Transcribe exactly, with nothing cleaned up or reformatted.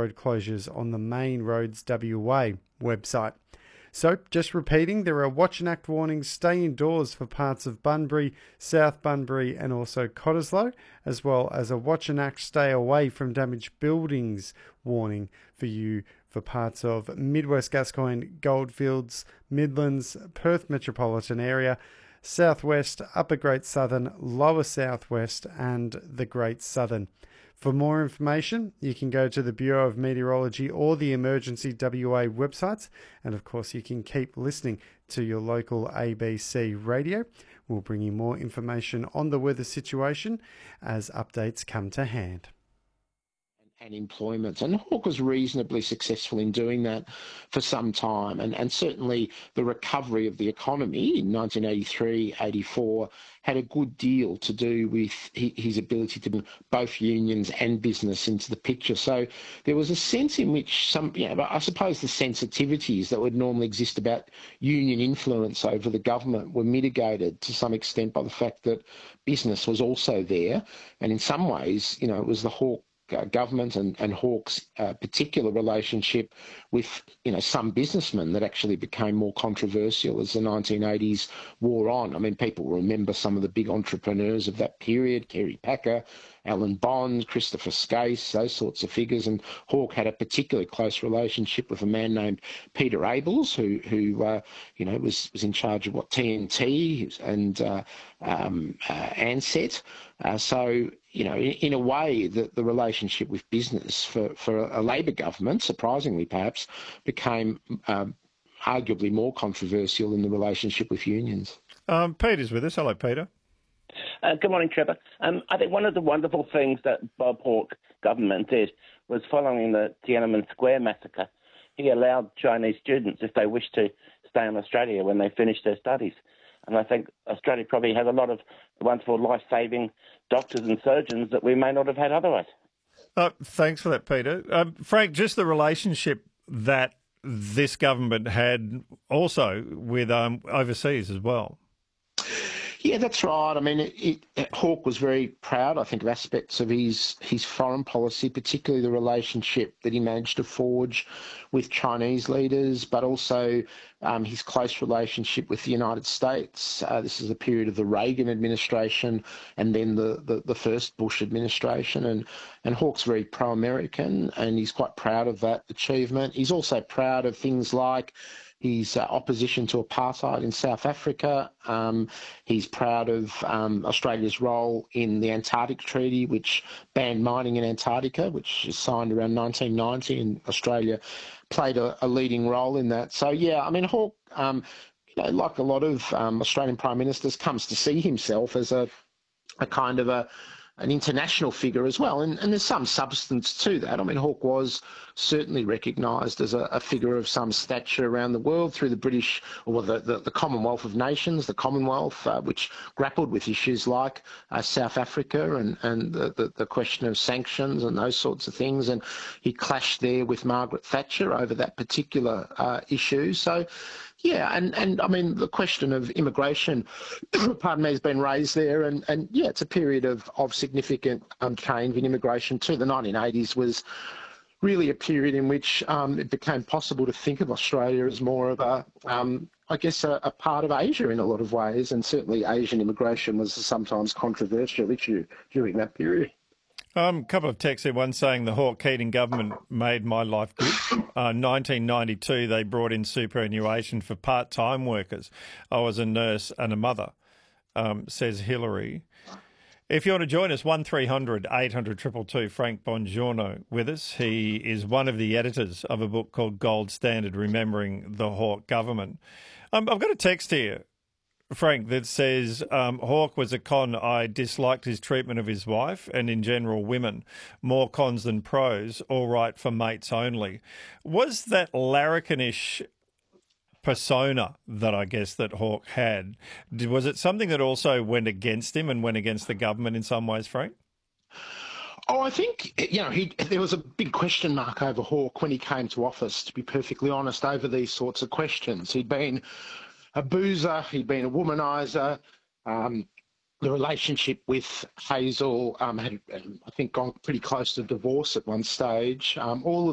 road closures on the Main Roads W A website. So, just repeating, there are watch and act warnings, stay indoors for parts of Bunbury, South Bunbury and also Cottesloe, as well as a watch and act stay away from damaged buildings warning for you for parts of Midwest Gascoyne, Goldfields, Midlands, Perth metropolitan area, Southwest, Upper Great Southern, Lower Southwest and the Great Southern. For more information, you can go to the Bureau of Meteorology or the Emergency W A websites. And of course, you can keep listening to your local A B C radio. We'll bring you more information on the weather situation as updates come to hand. And employment. And Hawke was reasonably successful in doing that for some time. And, and certainly the recovery of the economy in nineteen eighty-three, eighty-four had a good deal to do with his ability to bring both unions and business into the picture. So there was a sense in which some, you know, I suppose the sensitivities that would normally exist about union influence over the government were mitigated to some extent by the fact that business was also there. And in some ways, you know, it was the Hawke Uh, government and, and Hawke's uh, particular relationship with, you know, some businessmen that actually became more controversial as the nineteen eighties wore on. I mean, people remember some of the big entrepreneurs of that period, Kerry Packer, Alan Bond, Christopher Skase, those sorts of figures. And Hawke had a particularly close relationship with a man named Peter Abels, who, who uh, you know, was, was in charge of what T N T and uh, um, uh, Ansett. Uh, so, you know, in, in a way, the, the relationship with business for, for a Labor government, surprisingly perhaps, became um, arguably more controversial than the relationship with unions. Um, Peter's with us. Hello, Peter. Uh, good morning, Trevor. Um, I think one of the wonderful things that Bob Hawke government did was following the Tiananmen Square massacre, he allowed Chinese students, if they wished to, stay in Australia when they finished their studies. And I think Australia probably has a lot of wonderful life-saving doctors and surgeons that we may not have had otherwise. Uh, thanks for that, Peter. Um, Frank, just the relationship that this government had also with um, overseas as well. Yeah, that's right. I mean, it, it, Hawke was very proud, I think, of aspects of his his foreign policy, particularly the relationship that he managed to forge with Chinese leaders, but also um, his close relationship with the United States. Uh, this is a period of the Reagan administration and then the, the, the first Bush administration. And, and Hawke's very pro-American, and he's quite proud of that achievement. He's also proud of things like his uh, opposition to apartheid in South Africa. Um, he's proud of um, Australia's role in the Antarctic Treaty, which banned mining in Antarctica, which is signed around nineteen ninety, and Australia played a, a leading role in that. So, yeah, I mean, Hawke, um, you know, like a lot of um, Australian Prime Ministers, comes to see himself as a, a kind of a an international figure as well. And, and there's some substance to that. I mean, Hawke was certainly recognised as a, a figure of some stature around the world through the British, or the, the, the Commonwealth of Nations, the Commonwealth, uh, which grappled with issues like uh, South Africa and, and the, the, the question of sanctions and those sorts of things. And he clashed there with Margaret Thatcher over that particular uh, issue. So, yeah, and, and I mean, the question of immigration, pardon me, has been raised there. And, and yeah, it's a period of, of significant um, change in immigration too. The nineteen eighties was really a period in which um, it became possible to think of Australia as more of a, um, I guess, a, a part of Asia in a lot of ways. And certainly Asian immigration was a sometimes controversial issue during that period. A um, couple of texts here, one saying the Hawke-Keating government made my life good. Uh, nineteen ninety-two, they brought in superannuation for part-time workers. I was a nurse and a mother, um, says Hillary. If you want to join us, one three hundred eight hundred two two two, Frank Bongiorno with us. He is one of the editors of a book called Gold Standard, Remembering the Hawke Government. Um, I've got a text here, Frank, that says um, Hawke was a con. I disliked his treatment of his wife and in general women. More cons than pros, all right for mates only. Was that larrikinish persona that I guess that Hawke had, was it something that also went against him and went against the government in some ways, Frank? Oh, I think, you know, he, there was a big question mark over Hawke when he came to office, to be perfectly honest, over these sorts of questions. He'd been a boozer, he'd been a womaniser. Um, the relationship with Hazel um, had, I think, gone pretty close to divorce at one stage. Um, all of